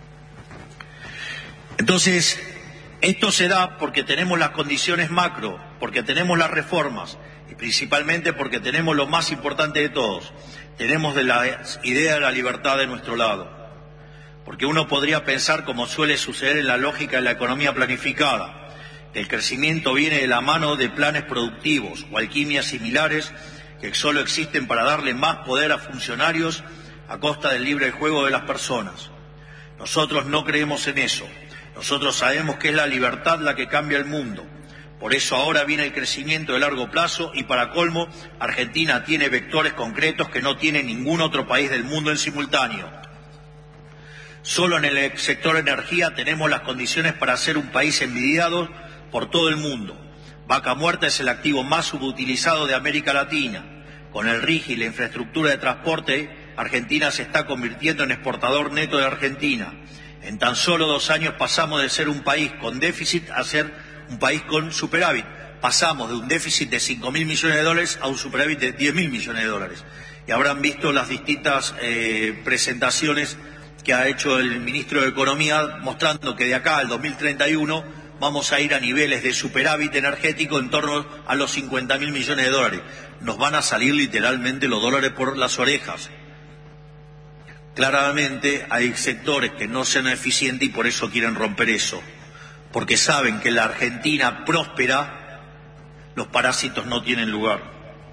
Entonces, esto se da porque tenemos las condiciones macro, porque tenemos las reformas y principalmente porque tenemos lo más importante de todos, tenemos de la idea de la libertad de nuestro lado. Porque uno podría pensar, como suele suceder en la lógica de la economía planificada, que el crecimiento viene de la mano de planes productivos o alquimias similares que solo existen para darle más poder a funcionarios a costa del libre juego de las personas. Nosotros no creemos en eso. Nosotros sabemos que es la libertad la que cambia el mundo. Por eso ahora viene el crecimiento de largo plazo y, para colmo, Argentina tiene vectores concretos que no tiene ningún otro país del mundo en simultáneo. Solo en el sector energía tenemos las condiciones para ser un país envidiado por todo el mundo. Vaca Muerta es el activo más subutilizado de América Latina. Con el RIGI y la infraestructura de transporte, Argentina se está convirtiendo en exportador neto de Argentina. En tan solo 2 años pasamos de ser un país con déficit a ser un país con superávit. Pasamos de un déficit de 5.000 millones de dólares a un superávit de 10.000 millones de dólares. Y habrán visto las distintas presentaciones que ha hecho el ministro de Economía, mostrando que de acá al 2031 vamos a ir a niveles de superávit energético en torno a los 50.000 millones de dólares. Nos van a salir literalmente los dólares por las orejas. Claramente hay sectores que no sean eficientes y por eso quieren romper eso. Porque saben que en la Argentina próspera los parásitos no tienen lugar.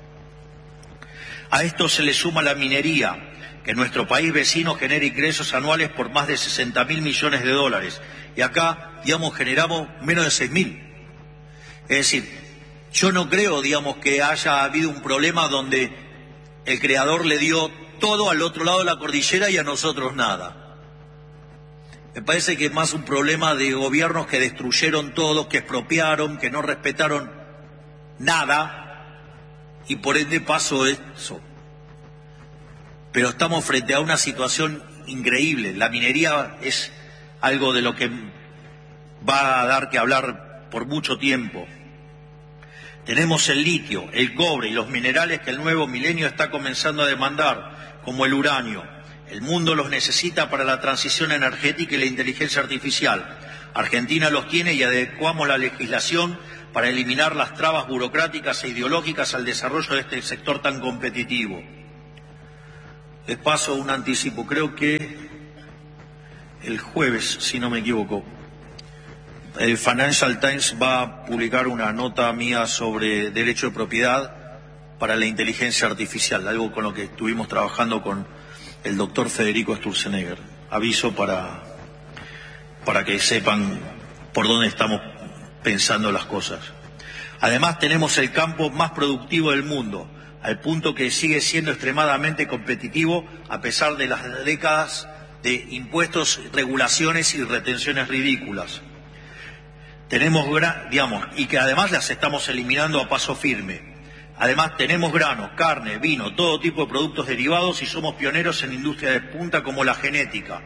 A esto se le suma la minería, que en nuestro país vecino genera ingresos anuales por más de 60.000 millones de dólares. Y acá, digamos, generamos menos de 6.000. Es decir, yo no creo, digamos, que haya habido un problema donde el creador le dio todo al otro lado de la cordillera y a nosotros nada. Me parece que es más un problema de gobiernos que destruyeron todo, que expropiaron, que no respetaron nada, y por ende pasó eso. Pero estamos frente a una situación increíble. La minería es algo de lo que va a dar que hablar por mucho tiempo. Tenemos el litio, el cobre y los minerales que el nuevo milenio está comenzando a demandar, como el uranio. El mundo los necesita para la transición energética y la inteligencia artificial. Argentina los tiene y adecuamos la legislación para eliminar las trabas burocráticas e ideológicas al desarrollo de este sector tan competitivo. Les paso un anticipo, creo que el jueves, si no me equivoco, el Financial Times va a publicar una nota mía sobre derecho de propiedad para la inteligencia artificial, algo con lo que estuvimos trabajando con el doctor Federico Sturzenegger. Aviso para que sepan por dónde estamos pensando las cosas. Además, tenemos el campo más productivo del mundo, al punto que sigue siendo extremadamente competitivo a pesar de las décadas de impuestos, regulaciones y retenciones ridículas. Tenemos, y que además las estamos eliminando a paso firme. Además, tenemos granos, carne, vino, todo tipo de productos derivados y somos pioneros en industria de punta como la genética.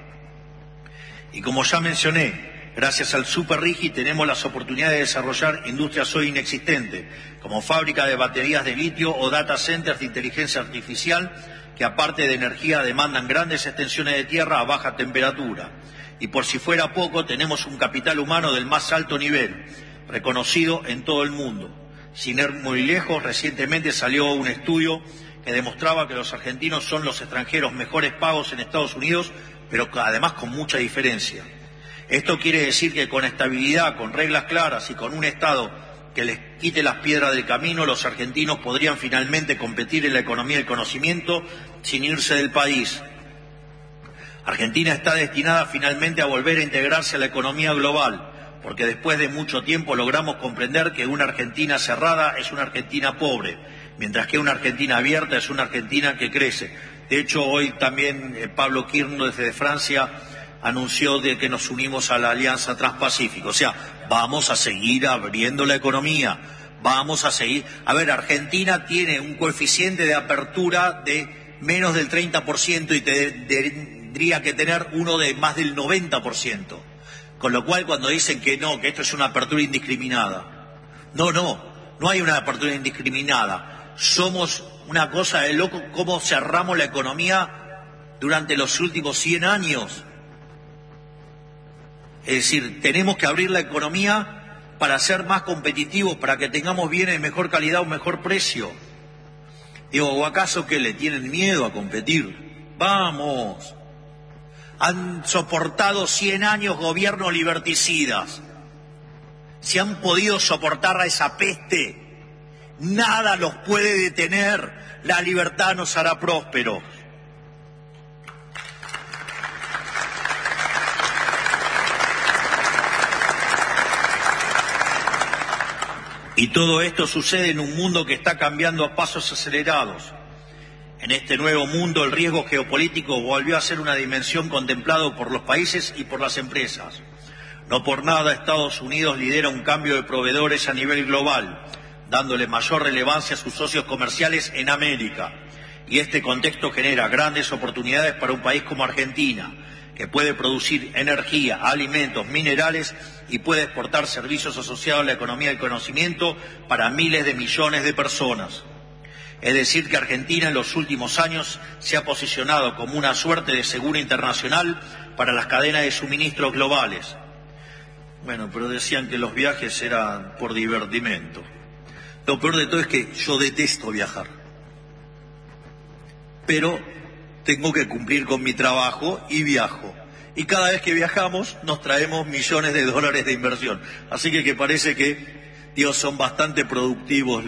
Y como ya mencioné, gracias al Super Rigi tenemos las oportunidades de desarrollar industrias hoy inexistentes, como fábrica de baterías de litio o data centers de inteligencia artificial, que aparte de energía demandan grandes extensiones de tierra a baja temperatura. Y por si fuera poco, tenemos un capital humano del más alto nivel, reconocido en todo el mundo. Sin ir muy lejos, recientemente salió un estudio que demostraba que los argentinos son los extranjeros mejores pagos en Estados Unidos, pero además con mucha diferencia. Esto quiere decir que con estabilidad, con reglas claras y con un Estado que les quite las piedras del camino, los argentinos podrían finalmente competir en la economía del conocimiento sin irse del país. Argentina está destinada finalmente a volver a integrarse a la economía global, porque después de mucho tiempo logramos comprender que una Argentina cerrada es una Argentina pobre, mientras que una Argentina abierta es una Argentina que crece. De hecho, hoy también Pablo Kirno desde Francia anunció de que nos unimos a la Alianza Transpacífico. O sea, vamos a seguir abriendo la economía, vamos a seguir. A ver, Argentina tiene un coeficiente de apertura de menos del 30% y tendría que tener uno de más del 90%. Con lo cual, cuando dicen que no, que esto es una apertura indiscriminada. No hay una apertura indiscriminada. Somos una cosa de loco cómo cerramos la economía durante los últimos 100 años. Es decir, tenemos que abrir la economía para ser más competitivos, para que tengamos bienes de mejor calidad o mejor precio. Digo, ¿o acaso que le tienen miedo a competir? ¡Vamos! Han soportado 100 años gobiernos liberticidas. Si han podido soportar a esa peste, nada los puede detener. La libertad nos hará prósperos. Y todo esto sucede en un mundo que está cambiando a pasos acelerados. En este nuevo mundo el riesgo geopolítico volvió a ser una dimensión contemplada por los países y por las empresas. No por nada Estados Unidos lidera un cambio de proveedores a nivel global, dándole mayor relevancia a sus socios comerciales en América. Y este contexto genera grandes oportunidades para un país como Argentina, que puede producir energía, alimentos, minerales y puede exportar servicios asociados a la economía del conocimiento para miles de millones de personas. Es decir, que Argentina en los últimos años se ha posicionado como una suerte de seguro internacional para las cadenas de suministros globales. Bueno, pero decían que los viajes eran por divertimento. Lo peor de todo es que yo detesto viajar. Pero tengo que cumplir con mi trabajo y viajo. Y cada vez que viajamos nos traemos millones de dólares de inversión. Así que parece que, Dios, son bastante productivos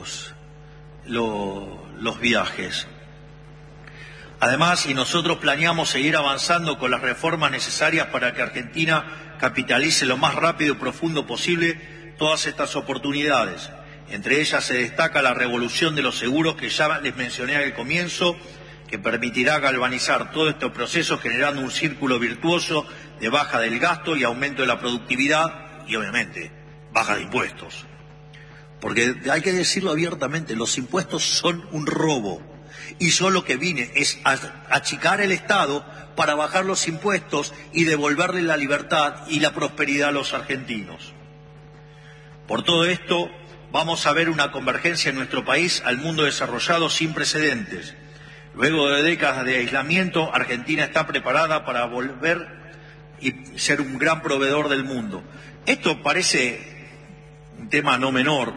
los viajes. Además, y nosotros planeamos seguir avanzando con las reformas necesarias para que Argentina capitalice lo más rápido y profundo posible todas estas oportunidades. Entre ellas se destaca la revolución de los seguros que ya les mencioné al comienzo, que permitirá galvanizar todos estos procesos generando un círculo virtuoso de baja del gasto y aumento de la productividad y, obviamente, baja de impuestos. Porque hay que decirlo abiertamente, los impuestos son un robo. Y yo lo que vine es a achicar el Estado para bajar los impuestos y devolverle la libertad y la prosperidad a los argentinos. Por todo esto, vamos a ver una convergencia en nuestro país al mundo desarrollado sin precedentes. Luego de décadas de aislamiento, Argentina está preparada para volver y ser un gran proveedor del mundo. Esto parece un tema no menor,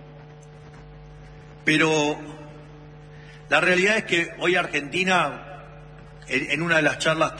pero la realidad es que hoy Argentina, en una de las charlas